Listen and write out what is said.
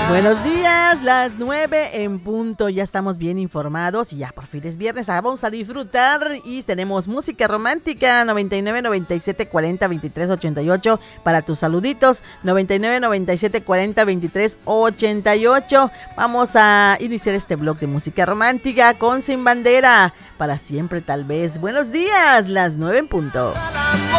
Buenos días, las 9 en punto, ya estamos bien informados y ya por fin es viernes, vamos a disfrutar y tenemos música romántica, 99 97 40 23 88 para tus saluditos, 99 97 40 23 88. Vamos a iniciar este blog de música romántica con Sin Bandera, para siempre tal vez. Buenos días, las 9 en punto.